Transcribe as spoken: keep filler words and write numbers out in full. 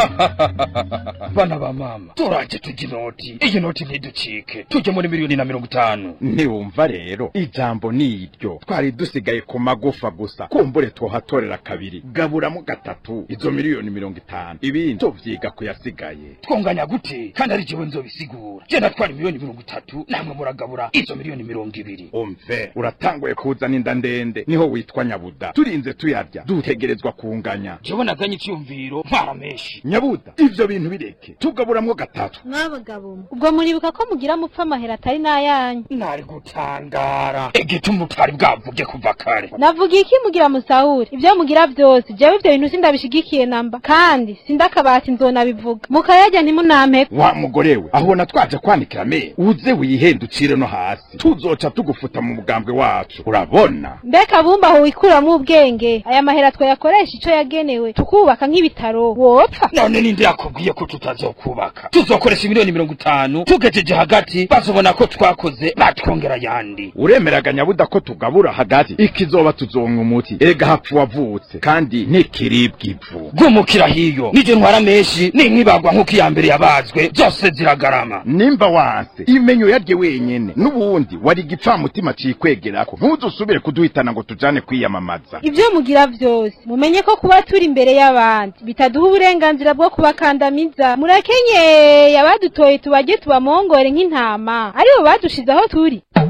Bana ba mama turaje tujye inoti iyi noti ntiducike tujye muri miliyoni na mirongo itanu. Ntiwumva rero ijambo niryo twari dusigaye ku magufa gusa kumbure twohatorera kabiri gaburamo gatatu izo miliyoni mirongo itanu ibindi tuvyiga kuyasigaye. Twonganya gute kandi ari jewe nzobisigura je natwara miliyoni mirongo itatu namwe muragabura izo miliyoni mirongo ibiri. Umve uratanguye kuzana inda ndende niho witwa Nyabuda turinze tuyarya dutegerezwa kunganya. Jewe naganye icyumviro ntwara menshi. Nyabuda ivyo bintu bireke tugaburamwo gatatu. Mwabagabo ubwo muribuka ko mugira mupfa amahera atari nayanyu. Nari gutangara igituma utari bwavuge kuva kare. Navuga iki mugira musahuri ivyo mugira vyose jewe ivyo bintu sindabishigikiye namba kandi sindakabati nzona bivuga mukayajya ntimunampe. Wa mugorewe aho natwaje kwanikira me uze wihenducire no hasi tuzoca tugufuta mu mugambwe wacu urabona. Mbeka bumba aho wikuramwo ubwenge aya mahera twe yakoresha ico yagenewe tukubaka nk'ibitaro wopfa. None ninde yakubwiye ko tutazokubaka tuzokoresha miliyoni mirongo itanu tugejeje hagati bazobona ko twakoze batwongera yandi. Uremeraga Nyabuda ko tugabura hagati ikizoba tuzonka umuti ega hapfu wavutse kandi ntikiribwa ivu gumukira hiyo nije ntwara menshi ninkibagwa nkuko iyambere yabazwe zose ziragarama. Nimba wanse imenyo yarye wenyene nubundi wari gipfa mutima cikwegerako ntuzusubire kuduhitana ngo tujane kwiyamamaza. Ivyo mugira vyose mumenye ko kuba turi imbere y'abandi bitaduha uburenganzira bwo kubakandamiza. Murakenye yabadutoye tubaje tubamongore nk'intama aribo badushize aho turi.